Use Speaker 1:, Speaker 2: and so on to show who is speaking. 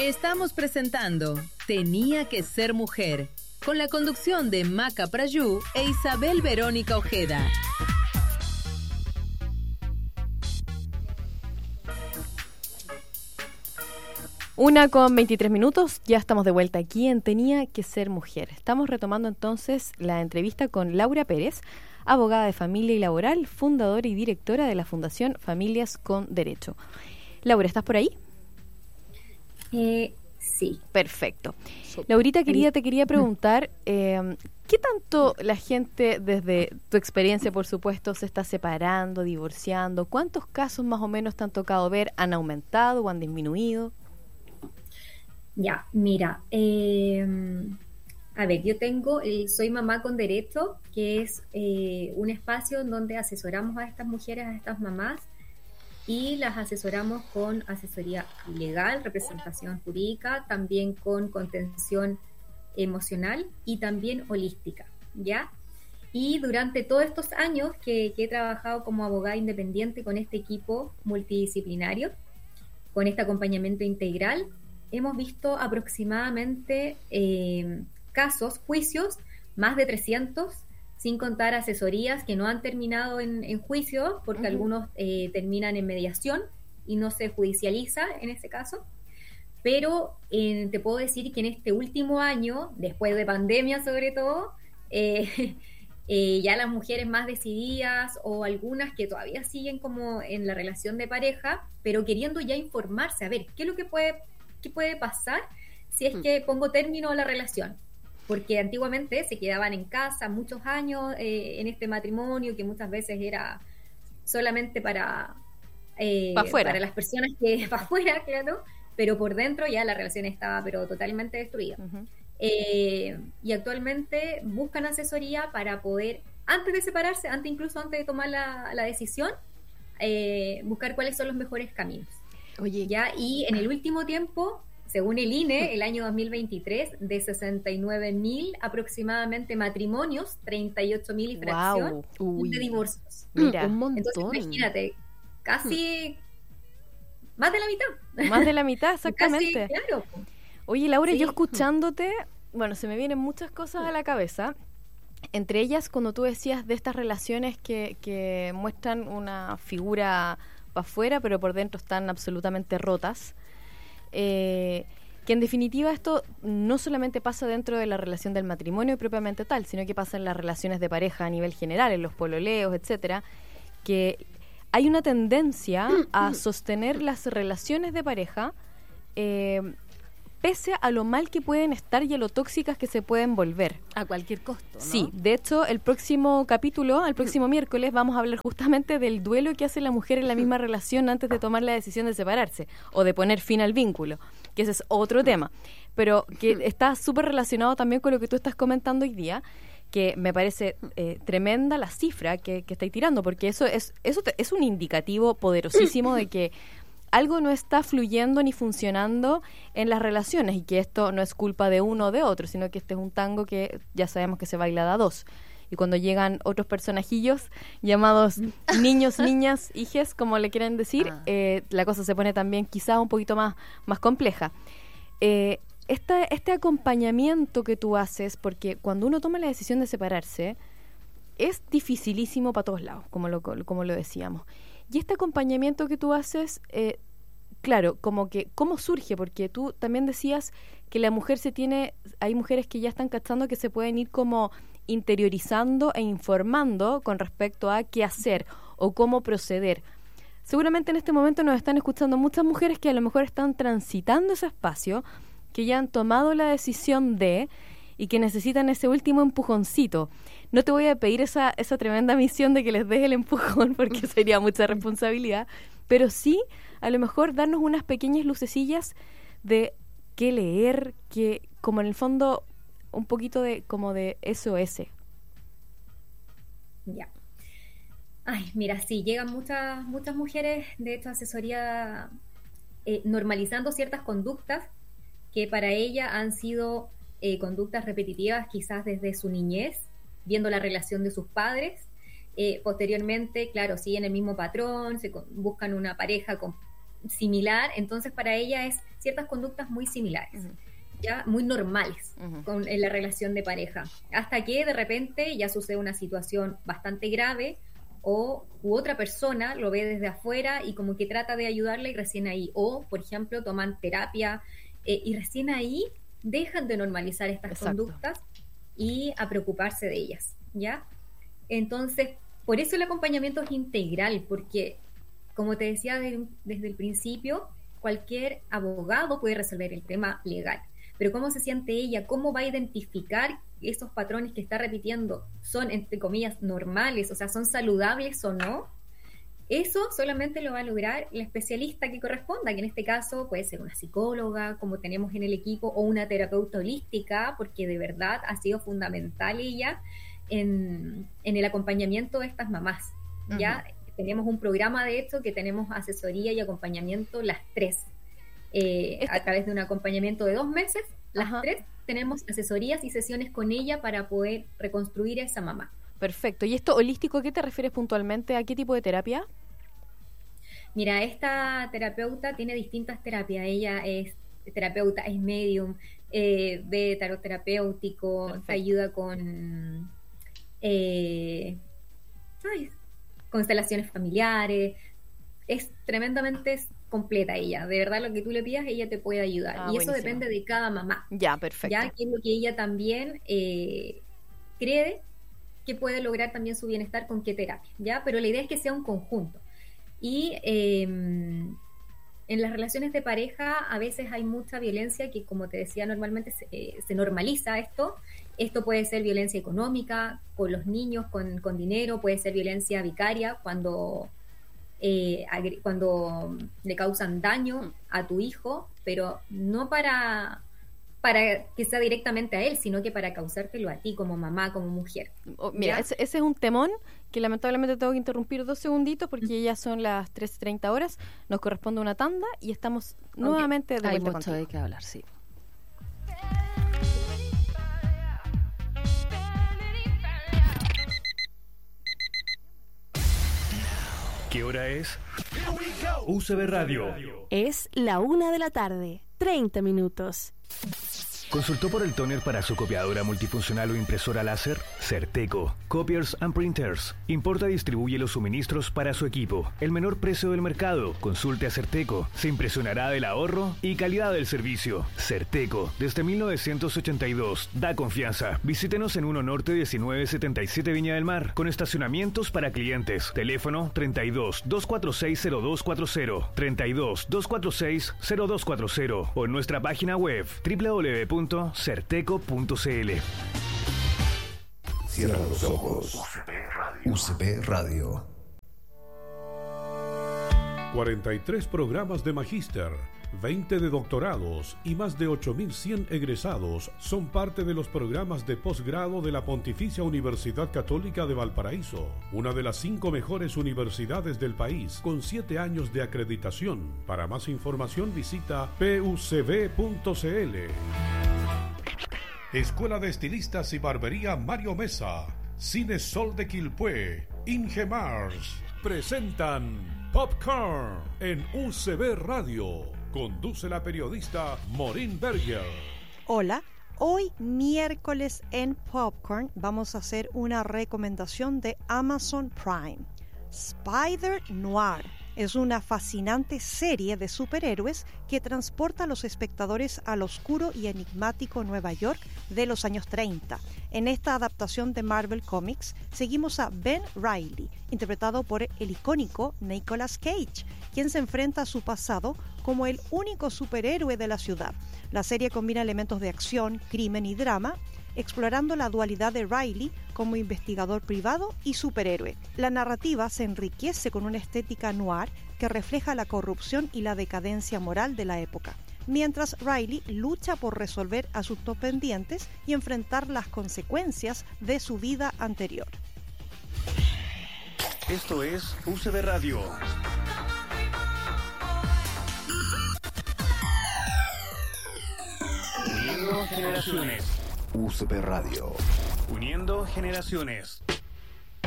Speaker 1: Estamos presentando Tenía que ser mujer, con la conducción de Maca Prayú e Isabel Verónica Ojeda.
Speaker 2: Una con 23 minutos, ya estamos de vuelta aquí en Tenía que ser mujer. Estamos retomando entonces la entrevista con Laura Pérez, abogada de familia y laboral, fundadora y directora de la Fundación Familias con Derecho. Laura, ¿estás por ahí?
Speaker 3: Sí.
Speaker 2: Perfecto. Laurita, te quería preguntar, ¿qué tanto la gente, desde tu experiencia, por supuesto, se está separando, divorciando? ¿Cuántos casos más o menos te han tocado ver? ¿Han aumentado o han disminuido?
Speaker 3: Ya, mira, a ver, yo soy Mamá con Derecho, que es un espacio en donde asesoramos a estas mujeres, a estas mamás, y las asesoramos con asesoría legal, representación jurídica, también con contención emocional y también holística, ¿ya? Y durante todos estos años que he trabajado como abogada independiente con este equipo multidisciplinario, con este acompañamiento integral, hemos visto aproximadamente juicios, más de 300, sin contar asesorías que no han terminado en juicio, porque algunos terminan en mediación y no se judicializa en ese caso. Pero te puedo decir que en este último año, después de pandemia sobre todo, ya las mujeres más decididas o algunas que todavía siguen como en la relación de pareja, pero queriendo ya informarse, a ver, ¿qué es lo que qué puede pasar si es que pongo término a la relación? Porque antiguamente se quedaban en casa muchos años en este matrimonio que muchas veces era solamente para las personas que para afuera, claro, pero por dentro ya la relación estaba pero totalmente destruida. Y actualmente buscan asesoría para poder, antes de separarse, incluso antes de tomar la decisión, buscar cuáles son los mejores caminos.
Speaker 2: Oye,
Speaker 3: ¿ya? Y en el último tiempo, según el INE, el año 2023, de 69.000 aproximadamente matrimonios, 38.000 y fracción de divorcios.
Speaker 2: Mira, un montón.
Speaker 3: Entonces, imagínate, casi más de la mitad.
Speaker 2: Más de la mitad, exactamente.
Speaker 3: Casi, claro.
Speaker 2: Oye, Laura, sí. Yo escuchándote, bueno, se me vienen muchas cosas a la cabeza. Entre ellas, cuando tú decías de estas relaciones que muestran una figura para afuera, pero por dentro están absolutamente rotas, que en definitiva esto no solamente pasa dentro de la relación del matrimonio propiamente tal, sino que pasa en las relaciones de pareja a nivel general, en los pololeos, etcétera, que hay una tendencia a sostener las relaciones de pareja pese a lo mal que pueden estar y a lo tóxicas que se pueden volver.
Speaker 4: A cualquier costo, ¿no?
Speaker 2: Sí, de hecho, el próximo capítulo, el próximo miércoles, vamos a hablar justamente del duelo que hace la mujer en la misma relación antes de tomar la decisión de separarse o de poner fin al vínculo, que ese es otro tema, pero que está súper relacionado también con lo que tú estás comentando hoy día, que me parece tremenda la cifra que estáis tirando, porque eso es un indicativo poderosísimo de que algo no está fluyendo ni funcionando en las relaciones y que esto no es culpa de uno o de otro, sino que este es un tango que ya sabemos que se baila de a dos. Y cuando llegan otros personajillos llamados niños, niñas, hijes, como le quieren decir, la cosa se pone también quizá un poquito más compleja. Este acompañamiento que tú haces, porque cuando uno toma la decisión de separarse, es dificilísimo para todos lados, como lo decíamos. Y este acompañamiento que tú haces, claro, como que, ¿cómo surge? Porque tú también decías que la mujer hay mujeres que ya están cachando que se pueden ir como interiorizando e informando con respecto a qué hacer o cómo proceder. Seguramente en este momento nos están escuchando muchas mujeres que a lo mejor están transitando ese espacio, que ya han tomado la decisión y que necesitan ese último empujoncito. No te voy a pedir esa tremenda misión de que les des el empujón porque sería mucha responsabilidad, pero sí a lo mejor darnos unas pequeñas lucecillas de qué leer, que como en el fondo un poquito de como de SOS.
Speaker 3: Ya. Ay, mira, sí, llegan muchas mujeres de esta asesoría normalizando ciertas conductas que para ella han sido conductas repetitivas quizás desde su niñez, viendo la relación de sus padres. Posteriormente, claro, siguen el mismo patrón, buscan una pareja similar, entonces para ella es ciertas conductas muy similares, ya muy normales en la relación de pareja, hasta que de repente ya sucede una situación bastante grave u otra persona lo ve desde afuera y como que trata de ayudarla y recién ahí, o por ejemplo toman terapia y recién ahí dejan de normalizar estas conductas y a preocuparse de ellas, ¿ya? Entonces, por eso el acompañamiento es integral, porque como te decía desde el principio, cualquier abogado puede resolver el tema legal, pero cómo se siente ella, cómo va a identificar esos patrones que está repitiendo son, entre comillas, normales, o sea, son saludables o no, eso solamente lo va a lograr la especialista que corresponda, que en este caso puede ser una psicóloga, como tenemos en el equipo, o una terapeuta holística, porque de verdad ha sido fundamental ella en el acompañamiento de estas mamás. Ya tenemos un programa, de hecho, que tenemos asesoría y acompañamiento las tres, a través de un acompañamiento de 2 meses, las tres tenemos asesorías y sesiones con ella para poder reconstruir a esa mamá.
Speaker 2: Perfecto. ¿Y esto holístico, qué te refieres puntualmente? ¿A qué tipo de terapia?
Speaker 3: Mira, esta terapeuta tiene distintas terapias. Ella es terapeuta, es medium, ve tarot terapéutico, te ayuda con constelaciones familiares. Es tremendamente completa ella. De verdad, lo que tú le pidas, ella te puede ayudar. Y buenísimo. Eso depende de cada mamá.
Speaker 2: Ya, perfecto.
Speaker 3: Ya, que es lo que ella también cree que puede lograr también su bienestar con qué terapia, ¿ya? Pero la idea es que sea un conjunto. Y en las relaciones de pareja a veces hay mucha violencia que, como te decía, normalmente se normaliza esto. Esto puede ser violencia económica, con los niños, con dinero, puede ser violencia vicaria cuando le causan daño a tu hijo, pero no para que sea directamente a él, sino que para causártelo a ti como mamá, como mujer.
Speaker 2: Mira, ese es un temón que lamentablemente tengo que interrumpir 2 segunditos porque ya son las 13:30 horas, nos corresponde una tanda y estamos nuevamente de vuelta contigo.
Speaker 4: Hay mucho de qué hablar, sí.
Speaker 5: ¿Qué hora es? UCB Radio.
Speaker 6: Es la 1:30 p.m.
Speaker 5: ¿Consultó por el tóner para su copiadora multifuncional o impresora láser? Certeco, Copiers and Printers. Importa y distribuye los suministros para su equipo. El menor precio del mercado. Consulte a Certeco. Se impresionará del ahorro y calidad del servicio. Certeco, desde 1982. Da confianza. Visítenos en 1 Norte 1977 Viña del Mar, con estacionamientos para clientes. Teléfono 32-246-0240, 32-246-0240 o en nuestra página web www.certeco.cl.
Speaker 7: Cierra los ojos. UCB Radio.
Speaker 8: 43 programas de magíster, 20 de doctorados y más de 8.100 egresados son parte de los programas de posgrado de la Pontificia Universidad Católica de Valparaíso, una de las 5 mejores universidades del país, con 7 años de acreditación. Para más información visita pucb.cl. Escuela de Estilistas y Barbería Mario Mesa, Cine Sol de Quilpué, Ingemars, presentan Popcorn en UCB Radio. Conduce la periodista Maureen Berger.
Speaker 9: Hola, hoy miércoles en Popcorn vamos a hacer una recomendación de Amazon Prime. Spider Noir es una fascinante serie de superhéroes que transporta a los espectadores al oscuro y enigmático Nueva York de los años 30. En esta adaptación de Marvel Comics seguimos a Ben Reilly, interpretado por el icónico Nicolas Cage, quien se enfrenta a su pasado como el único superhéroe de la ciudad. La serie combina elementos de acción, crimen y drama, explorando la dualidad de Reilly como investigador privado y superhéroe. La narrativa se enriquece con una estética noir que refleja la corrupción y la decadencia moral de la época, mientras Reilly lucha por resolver asuntos pendientes y enfrentar las consecuencias de su vida anterior.
Speaker 5: Esto es UCB Radio. Uniendo generaciones.
Speaker 7: UCB Radio.
Speaker 5: Uniendo generaciones.